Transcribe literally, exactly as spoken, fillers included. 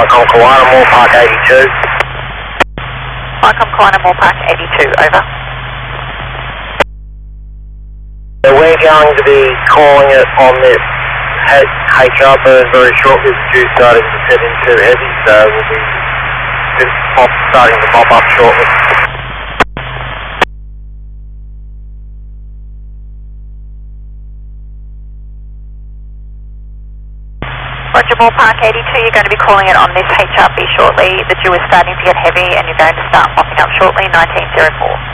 Icon Kiwana, Moore Park eighty-two. Icon Kiwana, Moore Park eighty-two, over. So we're going to be calling it on this H R burn very shortly. The due starting to set in too heavy, so we'll be just pop, starting to pop up shortly. Roger, Moore Park eighty-two, you're going to be calling it on this H R B shortly. The dew is starting to get heavy and you're going to start popping up shortly, nineteen oh four.